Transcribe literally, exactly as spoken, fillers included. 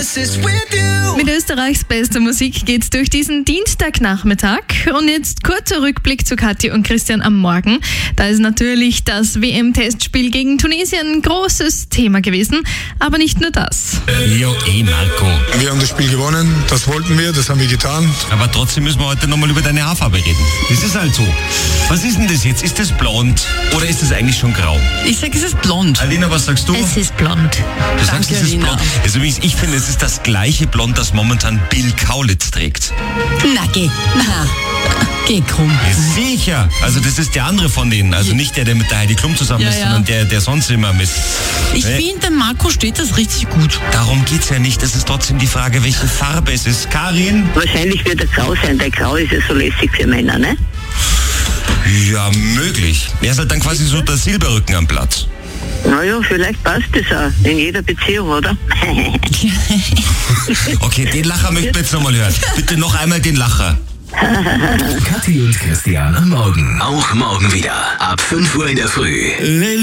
Mit Österreichs bester Musik geht's durch diesen Dienstagnachmittag. Und jetzt kurzer Rückblick zu Kathi und Christian am Morgen. Da ist natürlich das W M-Testspiel gegen Tunesien ein großes Thema gewesen. Aber nicht nur das. Jo, eh, Marco. Wir haben das Spiel gewonnen, das wollten wir, das haben wir getan. Aber trotzdem müssen wir heute nochmal über deine Haarfarbe reden. Das ist halt so. Was ist denn das jetzt? Ist das blond oder ist das eigentlich schon grau? Ich sag, es ist blond. Alina, was sagst du? Es ist blond. Du sagst, Danke, es ist Alina. blond. Also ich finde, es ist das gleiche Blond, das momentan Bill Kaulitz trägt. Na, geh. Na, geh, komm. Sicher. Also das ist der andere von denen. Also nicht der, der mit der Heidi Klum zusammen Ja, ist, ja. sondern der, der sonst immer mit. Ich Ne? finde, dem Marco steht das richtig gut. Darum geht's ja nicht. Das ist trotzdem die Frage, welche Farbe es ist. Karin? Wahrscheinlich wird er grau sein, weil grau ist ja so lässig für Männer, ne? Ja, möglich. Er ist halt dann quasi so der Silberrücken am Platz. Naja, vielleicht passt das auch in jeder Beziehung, oder? Okay, den Lacher möchten wir jetzt nochmal hören. Bitte noch einmal den Lacher. Kathi und Christian am Morgen. Auch morgen wieder. Ab fünf Uhr in der Früh.